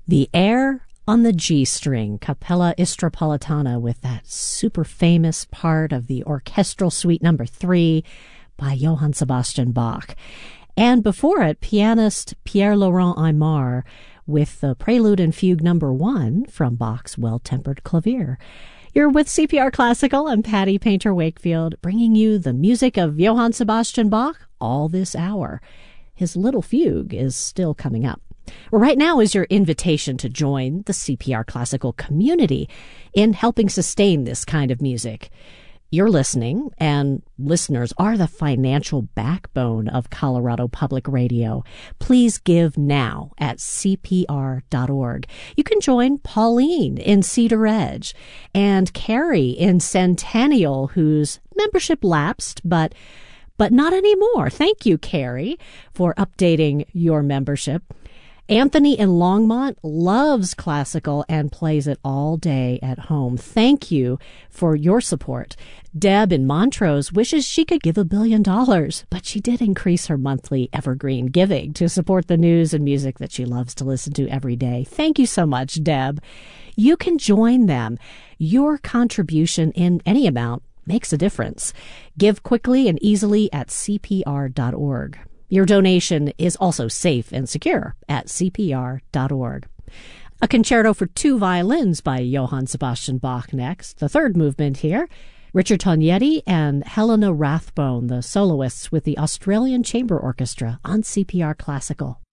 The Air on the G string, Capella Istropolitana, with that super famous part of the Orchestral Suite No. 3 by Johann Sebastian Bach. And before it, pianist Pierre-Laurent Aimard with the Prelude and Fugue No. 1 from Bach's Well-Tempered Clavier. You're with CPR Classical. I'm Patty Painter-Wakefield, bringing you the music of Johann Sebastian Bach all this hour. His Little Fugue is still coming up. Well, right now is your invitation to join the CPR Classical community in helping sustain this kind of music. You're listening, and listeners are the financial backbone of Colorado Public Radio. Please give now at CPR.org. You can join Pauline in Cedar Edge and Carrie in Centennial, whose membership lapsed, but not anymore. Thank you, Carrie, for updating your membership. Anthony in Longmont loves classical and plays it all day at home. Thank you for your support. Deb in Montrose wishes she could give $1 billion, but she did increase her monthly evergreen giving to support the news and music that she loves to listen to every day. Thank you so much, Deb. You can join them. Your contribution in any amount makes a difference. Give quickly and easily at CPR.org. Your donation is also safe and secure at CPR.org. A concerto for 2 violins by Johann Sebastian Bach next, the third movement here. Richard Tognetti and Helena Rathbone, the soloists with the Australian Chamber Orchestra on CPR Classical.